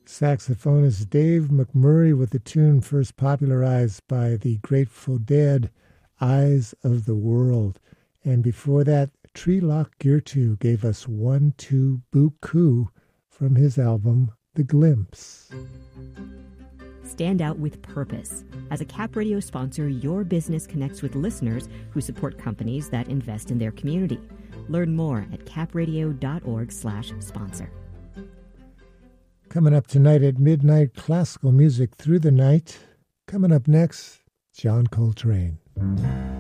Saxophonist Dave McMurray with the tune first popularized by the Grateful Dead, Eyes of the World. And before that, Treelock Girtu gave us 1-2 Buku from his album, The Glimpse. Stand out with purpose. As a Cap Radio sponsor, your business connects with listeners who support companies that invest in their community. Learn more at capradio.org/sponsor. Coming up tonight at midnight, classical music through the night. Coming up next, John Coltrane.